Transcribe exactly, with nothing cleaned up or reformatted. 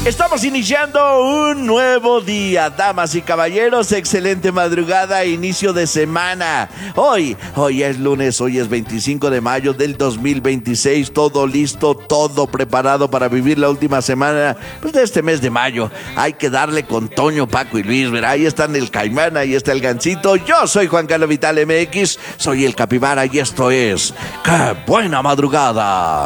Estamos iniciando un nuevo día, damas y caballeros, excelente madrugada, inicio de semana. Hoy, hoy es lunes, hoy es veinticinco de mayo del dos mil veintiséis, todo listo, todo preparado para vivir la última semana pues, de este mes de mayo. Hay que darle con Toño, Paco y Luis, ¿verdad? Ahí están el Caimán, ahí está el Gancito, yo soy Juan Carlos Vital M X, soy el Capibara y esto es ¡Qué buena madrugada!